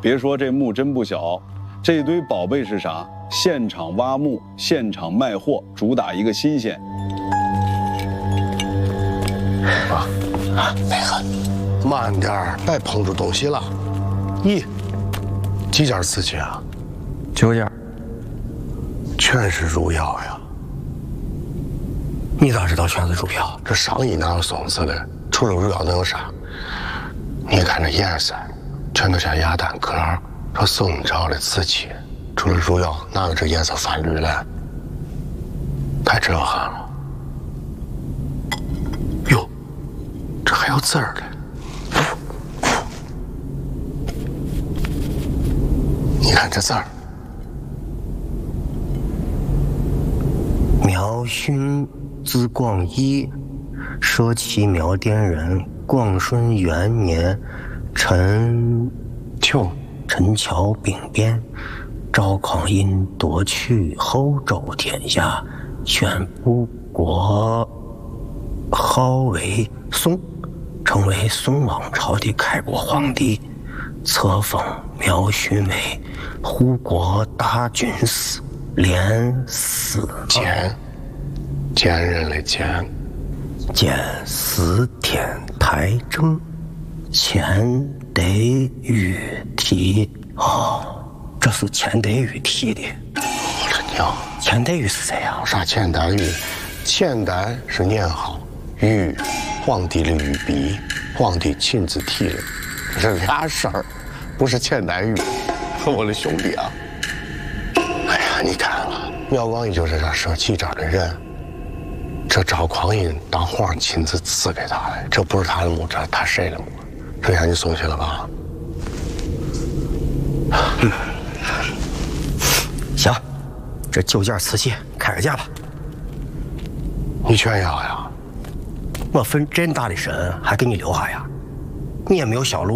别说这墓真不小，这堆宝贝是啥？现场挖墓，现场卖货，主打一个新鲜。 那个，慢点儿，别碰着东西了。几件瓷器啊 ？9件， 全是入窑呀。 你咋知道全是入窑？ 这上衣哪有松子的？除了入窑能有啥？你看这颜色，全都像鸭蛋壳。这宋朝的瓷器，除了入窑，哪有这颜色泛绿的？太震撼了！哟，这还有字儿的。你看这字儿。 苗勋，字广义，社稷苗店人，广顺元年，陈桥兵变，赵匡胤夺取后周天下，宣布国号为宋，成为宋王朝的开国皇帝，册封苗勋为护国大军师，连司奸人的奸， 兼司天台正，钱德玉提。这是钱德玉提的。 我的娘！ 钱德玉是谁呀？ 啥钱德玉？钱德是年号，玉，皇帝的御笔，皇帝亲自提的，这是俩事儿，不是钱德玉。我的兄弟啊！哎呀，你看了，苗广义就是这社稷这儿的人。这赵匡胤当皇上亲自赐给他的，这不是他的墓，这是他谁的墓？这下你松懈了吧？ 行，这9件瓷器开个价吧。 你全要呀？ 我分这么大的身，还给你留下呀？你也没有销路。